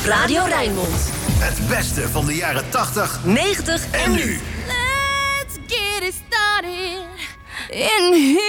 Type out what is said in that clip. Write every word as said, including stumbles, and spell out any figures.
Radio Rijnmond. Het beste van de jaren tachtig, negentig en nu. Let's get it started in here.